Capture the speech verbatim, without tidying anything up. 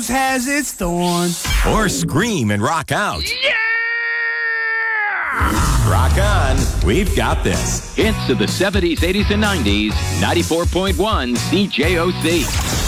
has its thorns. Or scream and rock out. Yeah! Rock on. We've got this. Hits of the seventies, eighties, and nineties. ninety-four point one C J O C.